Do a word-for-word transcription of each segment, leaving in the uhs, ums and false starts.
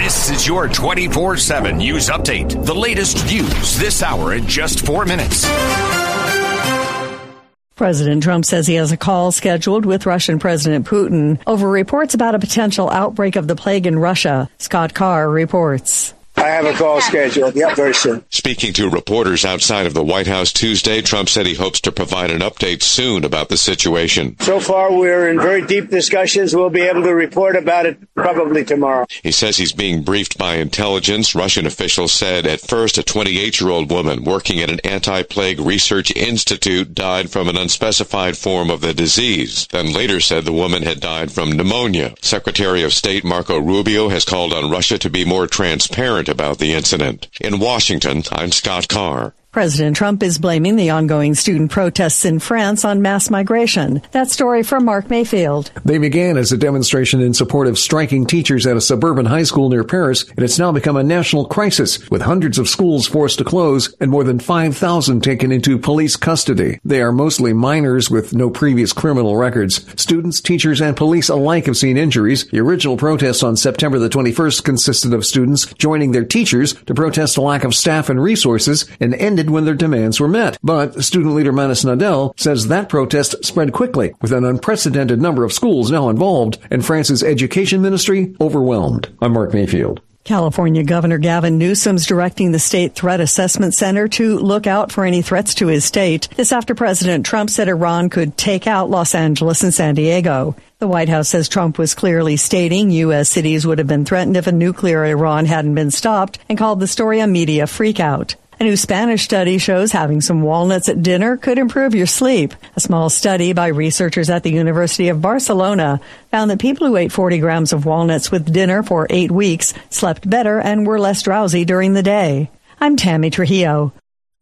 This is your twenty-four seven News Update. The latest news this hour in just four minutes. President Trump says he has a call scheduled with Russian President Putin over reports about a potential outbreak of the plague in Russia. Scott Carr reports. I have a call scheduled. Yep, very soon. Speaking to reporters outside of the White House Tuesday, Trump said he hopes to provide an update soon about the situation. So far, we're in very deep discussions. We'll be able to report about it probably tomorrow. He says he's being briefed by intelligence. Russian officials said at first a twenty-eight-year-old woman working at an anti-plague research institute died from an unspecified form of the disease. Then later said the woman had died from pneumonia. Secretary of State Marco Rubio has called on Russia to be more transparent about the incident. In Washington, I'm Scott Carr. President Trump is blaming the ongoing student protests in France on mass migration. That story from Mark Mayfield. They began as a demonstration in support of striking teachers at a suburban high school near Paris, and it's now become a national crisis, with hundreds of schools forced to close and more than five thousand taken into police custody. They are mostly minors with no previous criminal records. Students, teachers, and police alike have seen injuries. The original protest on September the twenty-first consisted of students joining their teachers to protest a lack of staff and resources and ended when their demands were met. But student leader Manus Nadel says that protest spread quickly, with an unprecedented number of schools now involved and France's education ministry overwhelmed. I'm Mark Mayfield. California Governor Gavin Newsom's directing the State Threat Assessment Center to look out for any threats to his state. This after President Trump said Iran could take out Los Angeles and San Diego. The White House says Trump was clearly stating U S cities would have been threatened if a nuclear Iran hadn't been stopped, and called the story a media freakout. A new Spanish study shows having some walnuts at dinner could improve your sleep. A small study by researchers at the University of Barcelona found that people who ate forty grams of walnuts with dinner for eight weeks slept better and were less drowsy during the day. I'm Tammy Trujillo.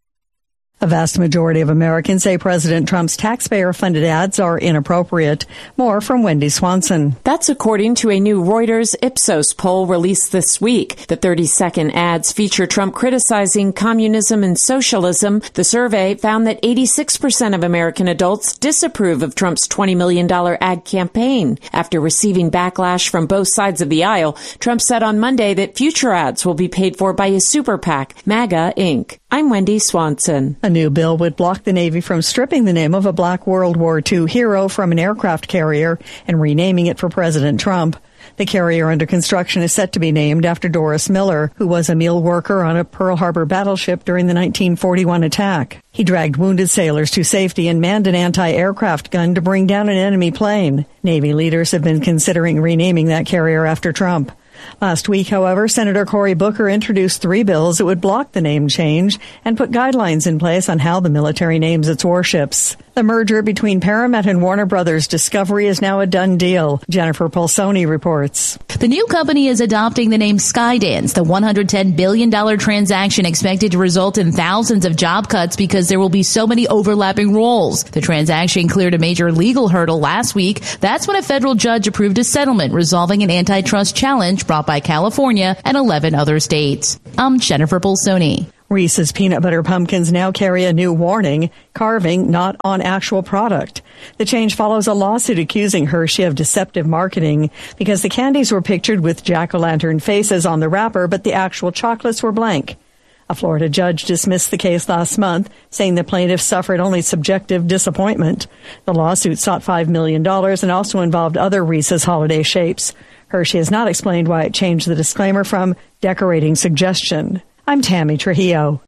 A vast majority of Americans say President Trump's taxpayer-funded ads are inappropriate. More from Wendy Swanson. That's according to a new Reuters Ipsos poll released this week. The thirty-second ads feature Trump criticizing communism and socialism. The survey found that eighty-six percent of American adults disapprove of Trump's twenty million dollars ad campaign. After receiving backlash from both sides of the aisle, Trump said on Monday that future ads will be paid for by his super PAC, MAGA Incorporated. I'm Wendy Swanson. A new bill would block the Navy from stripping the name of a black World War Two hero from an aircraft carrier and renaming it for President Trump. The carrier under construction is set to be named after Doris Miller, who was a meal worker on a Pearl Harbor battleship during the nineteen forty-one attack. He dragged wounded sailors to safety and manned an anti-aircraft gun to bring down an enemy plane. Navy leaders have been considering renaming that carrier after Trump. Last week, however, Senator Cory Booker introduced three bills that would block the name change and put guidelines in place on how the military names its warships. The merger between Paramount and Warner Brothers Discovery is now a done deal. Jennifer Polsoni reports. The new company is adopting the name Skydance, the one hundred ten billion dollars transaction expected to result in thousands of job cuts because there will be so many overlapping roles. The transaction cleared a major legal hurdle last week. That's when a federal judge approved a settlement resolving an antitrust challenge brought by California and eleven other states. I'm Jennifer Polsoni. Reese's peanut butter pumpkins now carry a new warning, carving not on actual product. The change follows a lawsuit accusing Hershey of deceptive marketing because the candies were pictured with jack-o'-lantern faces on the wrapper, but the actual chocolates were blank. A Florida judge dismissed the case last month, saying the plaintiffs suffered only subjective disappointment. The lawsuit sought five million dollars and also involved other Reese's holiday shapes. Hershey has not explained why it changed the disclaimer from decorating suggestion. I'm Tammy Trujillo.